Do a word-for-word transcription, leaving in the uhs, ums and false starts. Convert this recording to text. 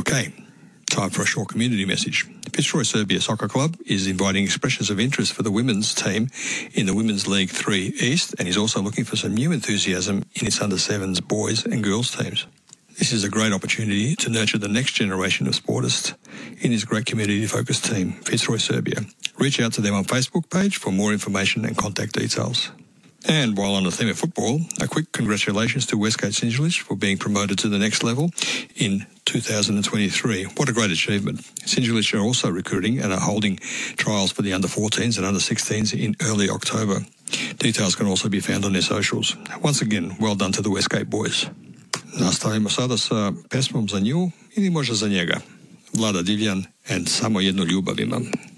Okay, time for a short community message. Fitzroy Serbia Soccer Club is inviting expressions of interest for the women's team in the Women's League three East, and is also looking for some new enthusiasm in its under sevens boys and girls teams. This is a great opportunity to nurture the next generation of sportists in this great community-focused team, Fitzroy Serbia. Reach out to them on Facebook page for more information and contact details. And while on the theme of football, a quick congratulations to Westgate Singlish for being promoted to the next level in two thousand twenty-three. What a great achievement. Singlish are also recruiting and are holding trials for the under fourteens and under sixteens in early October. Details can also be found on their socials. Once again, well done to the Westgate boys. Nastavimo sada sa pesmom za nju ili možda za njega. Vlada Divljan and Samo jednu ljubav imam.